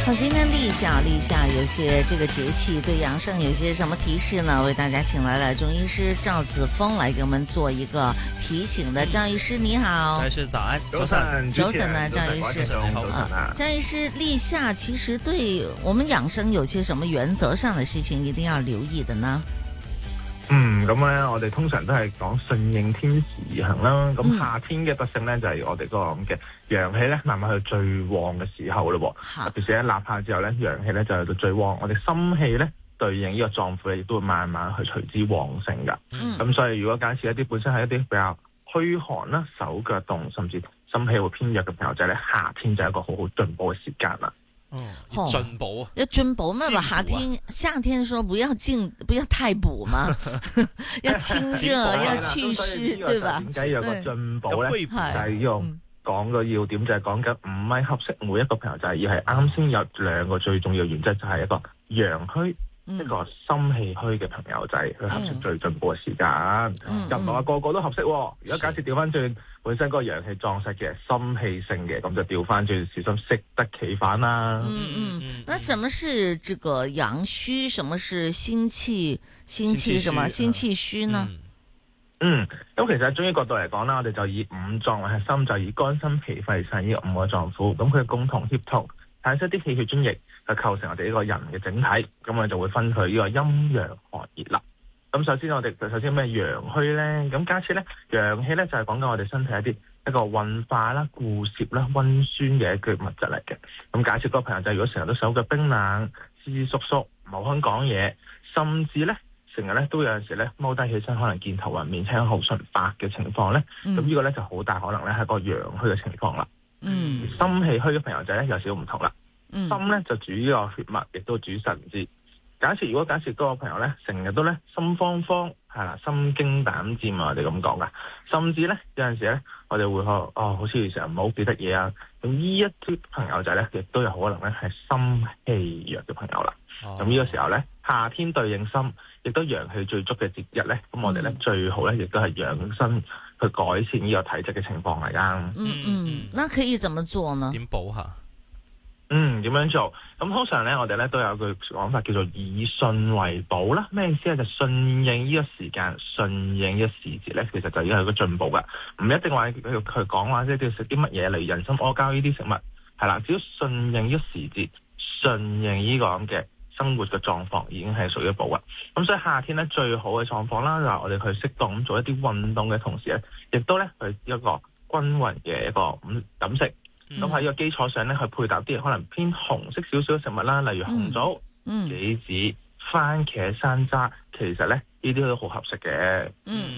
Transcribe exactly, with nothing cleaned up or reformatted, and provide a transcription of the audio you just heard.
好，今天立夏，立夏有些这个节气对养生有些什么提示呢？为大家请来了中医师赵子峰来给我们做一个提醒的。赵医师你好， 赵医师早安， 早晨， 早晨呢，赵医師， 好啊。 趙醫師，立夏其實對我們養生有些什麼原則上的事情一定要留意的呢？ 嗯，咁咧，我哋通常都係講順應天時而行啦。咁、嗯、夏天嘅特性咧，就係、是、我哋嗰個咁嘅陽氣咧，慢慢去最旺嘅時候咯。特別是喺立夏之後咧，陽氣咧就去到最旺，我哋心氣咧對應呢個臟腑咧，亦都會慢慢去隨之旺盛噶。咁、嗯、所以如果假設一啲本身係一啲比較虛寒啦、手腳凍，甚至心氣會偏弱嘅朋友仔咧，夏天就係一個好好進步嘅時間啦。 哦，要進補啊！ 要進補嘛？吧，夏天夏天說不要進，不要太補嘛，要清熱，要祛濕，對吧？ 點解有個進補咧？就係要講個要點，就係講緊五米合適每一個朋友仔，而係啱先有兩個最重要原則，就係一個陽虛。一個心氣虛嘅朋友仔，佢合適最進步嘅時間，又唔係話個個都合適。如果假設調翻轉，本身嗰個陽氣壯實嘅心氣盛嘅，咁就調翻轉，小心適得其反啦。 嗯嗯，那什麼是這個陽虛？什麼是心氣？心氣什麼？心氣虛呢？ 嗯，咁其實喺中醫角度嚟講啦，我哋就以五臟為核心，就以肝腎脾肺腎呢個五個臟腑，咁佢共同協同產生啲氣血津液，去構成我哋呢個人嘅整體，咁我哋就會分佢呢個陰陽寒熱啦。咁首先我哋首先咩陽虛咧？咁假設咧陽氣咧就係講緊我哋身體一啲一個運化啦、固攝啦、溫酸嘅一個物質嚟嘅。咁假設嗰個朋友仔如果成日都手腳冰冷、斯斯縮縮、冇肯講嘢，甚至咧成日咧都有陣時咧踎低起身，可能見頭暈、面青、口唇白嘅情況咧，咁、嗯、呢個咧就好大可能咧係個陽虛嘅情況啦。嗯，心氣虛嘅朋友仔咧有少少唔同啦。嗯、心咧就主呢個血脈，亦都主神志。假設如果假設嗰個朋友咧成日都咧心慌慌，係啦，心驚膽戰啊，我哋咁講噶。甚至咧有陣時咧，我哋會哦，好似成日唔好記得嘢啊。咁呢一啲朋友仔咧，亦都有可能咧係心氣弱嘅朋友啦。咁呢、哦、個時候咧，夏天對應心，亦都陽氣最足嘅節日咧，咁我哋咧、嗯、最好咧，亦都係養生去改善呢個體質嘅情況嚟噶。 嗯嗯，那可以怎麼做呢？ 點補下？ 嗯，點樣做？咁通常咧，我哋咧都有句講法叫做以順為補啦。咩意思咧？就順應呢個時間，順應呢個時節咧，其實就已經係個進步噶。唔一定話佢佢講話即係要食啲乜嘢，例如人參阿膠呢啲食物，係啦，只要順應呢個時節，順應呢個咁嘅生活嘅狀況，已經係屬於補噶。咁所以夏天咧最好嘅狀況啦，就係我哋去適當咁做一啲運動嘅同時咧，亦都咧去一個均勻嘅一個咁飲食。咁喺呢個基礎上咧，去配搭啲可能偏紅色少少嘅食物啦，例如紅棗、杞子、番茄、山楂，其實咧呢啲都好合適嘅。嗯。